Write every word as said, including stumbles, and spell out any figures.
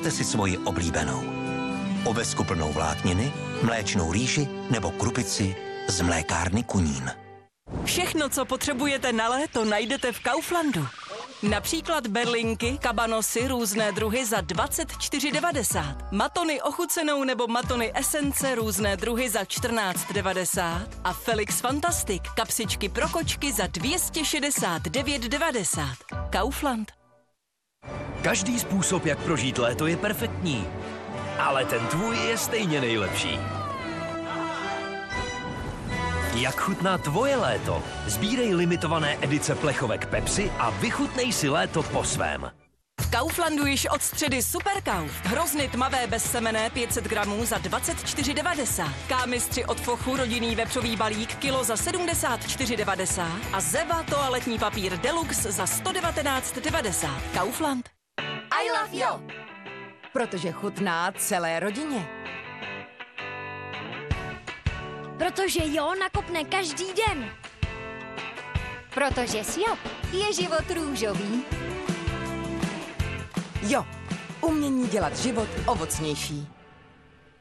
vyberte si svoji oblíbenou. Ovesku plnou vlákniny, mléčnou rýži nebo krupici z mlékárny Kunín. Všechno, co potřebujete na léto, najdete v Kauflandu. Například berlinky, kabanosy, různé druhy za dvacet čtyři devadesát. Matony ochucenou nebo matony esence, různé druhy za čtrnáct devadesát. A Felix Fantastic, kapsičky pro kočky za dvě stě šedesát devět devadesát. Kaufland. Každý způsob, jak prožít léto, je perfektní. Ale ten tvůj je stejně nejlepší. Jak chutná tvoje léto? Sbírej limitované edice plechovek Pepsi a vychutnej si léto po svém. V Kauflandu již od středy Superkauf. Hrozny tmavé bezsemenné pět set gramů za dvacet čtyři devadesát. Kámistři od Fochu rodinný vepřový balík kilo za sedmdesát čtyři devadesát. A Zeva toaletní papír Deluxe za sto devatenáct devadesát. Kaufland. I love Jo. Protože chutná celé rodině. Protože Jo nakopne každý den. Protože s Jo je život růžový. Jo, umění dělat život ovocnější.